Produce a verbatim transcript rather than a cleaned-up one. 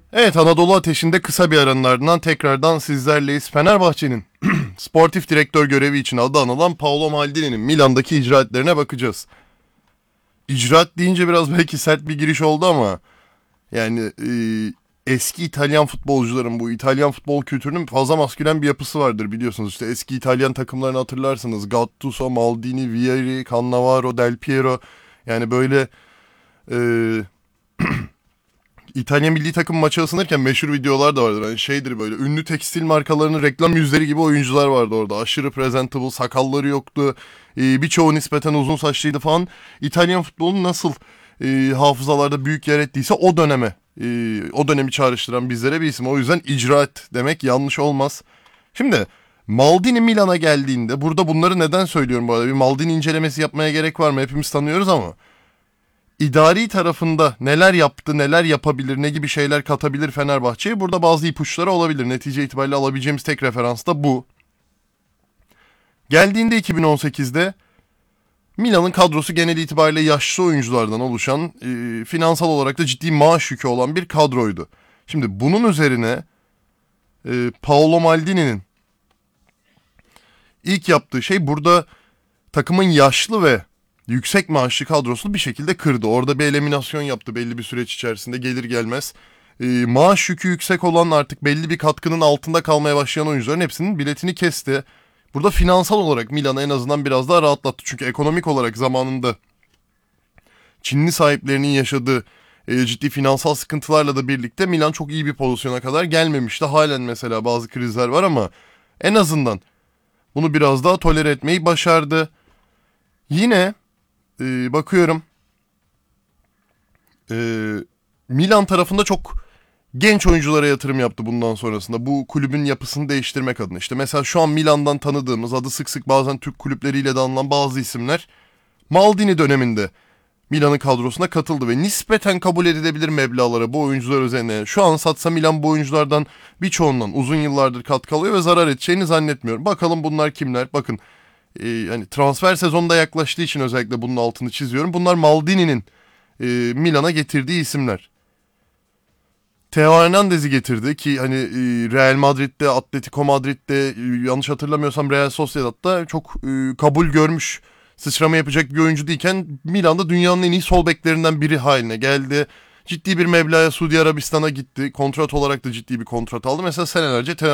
Evet, Anadolu Ateşi'nde kısa bir aranın ardından tekrardan sizlerleyiz. Fenerbahçe'nin sportif direktör görevi için adı anılan Paolo Maldini'nin Milan'daki icraatlerine bakacağız. İcraat deyince biraz belki sert bir giriş oldu ama yani e, eski İtalyan futbolcuların, bu İtalyan futbol kültürünün fazla maskülen bir yapısı vardır biliyorsunuz. İşte eski İtalyan takımlarını hatırlarsınız. Gattuso, Maldini, Vieri, Cannavaro, Del Piero, yani böyle e, İtalya milli takım maçı ısınırken meşhur videolar da vardır. Hani şeydir, böyle ünlü tekstil markalarının reklam yüzleri gibi oyuncular vardı orada. Aşırı presentable, sakalları yoktu. Ee, birçoğu nispeten uzun saçlıydı falan. İtalyan futbolunun nasıl e, hafızalarda büyük yer ettiyse o döneme, e, o dönemi çağrıştıran bizlere bir isim. O yüzden icraat demek yanlış olmaz. Şimdi Maldini Milan'a geldiğinde, burada bunları neden söylüyorum bu arada? Bir Maldini incelemesi yapmaya gerek var mı? Hepimiz tanıyoruz ama İdari tarafında neler yaptı, neler yapabilir, ne gibi şeyler katabilir Fenerbahçe'ye? Burada bazı ipuçları olabilir. Netice itibariyle alabileceğimiz tek referans da bu. Geldiğinde iki bin on sekizde Milan'ın kadrosu genel itibariyle yaşlı oyunculardan oluşan, e, finansal olarak da ciddi maaş yükü olan bir kadroydu. Şimdi bunun üzerine e, Paolo Maldini'nin ilk yaptığı şey, burada takımın yaşlı ve yüksek maaşlı kadrosunu bir şekilde kırdı. Orada bir eliminasyon yaptı belli bir süreç içerisinde, gelir gelmez. E, maaş yükü yüksek olan, artık belli bir katkının altında kalmaya başlayan oyuncuların hepsinin biletini kesti. Burada finansal olarak Milan'ı en azından biraz daha rahatlattı. Çünkü ekonomik olarak zamanında Çinli sahiplerinin yaşadığı e, ciddi finansal sıkıntılarla da birlikte Milan çok iyi bir pozisyona kadar gelmemişti. Halen mesela bazı krizler var ama en azından bunu biraz daha tolere etmeyi başardı. Yine e, bakıyorum e, Milan tarafında çok genç oyunculara yatırım yaptı bundan sonrasında. Bu kulübün yapısını değiştirmek adına. İşte mesela şu an Milan'dan tanıdığımız, adı sık sık bazen Türk kulüpleriyle de anılan bazı isimler Maldini döneminde Milan'ın kadrosuna katıldı ve nispeten kabul edilebilir meblağlara bu oyuncular üzerine. Şu an satsa Milan bu oyunculardan birçoğundan uzun yıllardır katkı alıyor ve zarar edeceğini zannetmiyorum. Bakalım bunlar kimler? Bakın, e, yani transfer sezonunda yaklaştığı için özellikle bunun altını çiziyorum. Bunlar Maldini'nin e, Milan'a getirdiği isimler. Theo Hernandez'i getirdi ki hani e, Real Madrid'de, Atletico Madrid'de, e, yanlış hatırlamıyorsam Real Sociedad'da çok e, kabul görmüş, sıçrama yapacak bir oyuncu değilken Milan'da dünyanın en iyi sol beklerinden biri haline geldi. Ciddi bir meblağa Suudi Arabistan'a gitti. Kontrat olarak da ciddi bir kontrat aldı. Mesela senelerce Theo